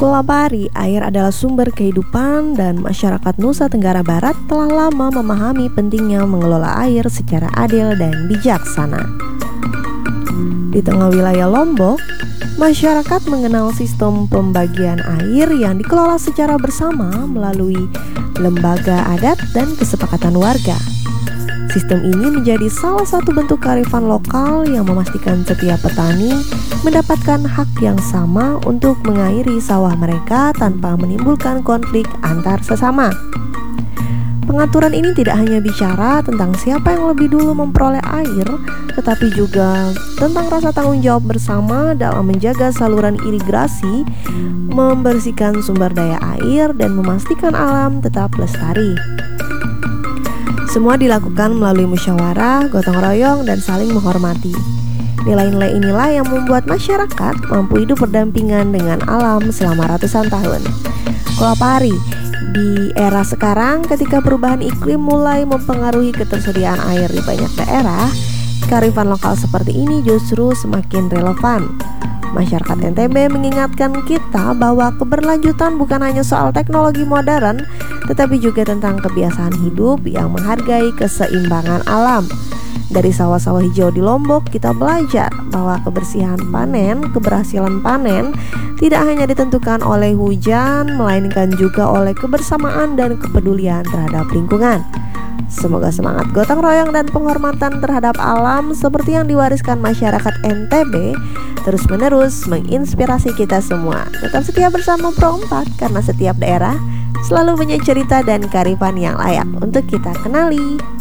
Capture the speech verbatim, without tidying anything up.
Kulabari, air adalah sumber kehidupan dan masyarakat Nusa Tenggara Barat telah lama memahami pentingnya mengelola air secara adil dan bijaksana. Di tengah wilayah Lombok, masyarakat mengenal sistem pembagian air yang dikelola secara bersama melalui lembaga adat dan kesepakatan warga. Sistem ini menjadi salah satu bentuk kearifan lokal yang memastikan setiap petani mendapatkan hak yang sama untuk mengairi sawah mereka tanpa menimbulkan konflik antar sesama. Pengaturan ini tidak hanya bicara tentang siapa yang lebih dulu memperoleh air, tetapi juga tentang rasa tanggung jawab bersama dalam menjaga saluran irigasi, membersihkan sumber daya air, dan memastikan alam tetap lestari. Semua dilakukan melalui musyawarah, gotong royong, dan saling menghormati. Nilai-nilai inilah yang membuat masyarakat mampu hidup berdampingan dengan alam selama ratusan tahun. Kulabari, di era sekarang ketika perubahan iklim mulai mempengaruhi ketersediaan air di banyak daerah, kearifan lokal seperti ini justru semakin relevan. Masyarakat N T B mengingatkan kita bahwa keberlanjutan bukan hanya soal teknologi modern, tetapi juga tentang kebiasaan hidup yang menghargai keseimbangan alam. Dari sawah-sawah hijau di Lombok, kita belajar bahwa kebersihan panen, keberhasilan panen tidak hanya ditentukan oleh hujan, melainkan juga oleh kebersamaan dan kepedulian terhadap lingkungan. Semoga semangat gotong royong dan penghormatan terhadap alam seperti yang diwariskan masyarakat N T B terus-menerus menginspirasi kita semua. Tetap setia bersama Pro empat karena setiap daerah selalu punya cerita dan kearifan yang layak untuk kita kenali.